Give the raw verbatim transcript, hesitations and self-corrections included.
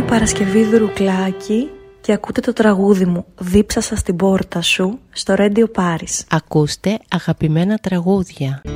Παρασκευή Δουρουκλάκη και ακούτε το τραγούδι μου «Δίψασα στην πόρτα σου» στο Radio Paris. Ακούστε αγαπημένα τραγούδια.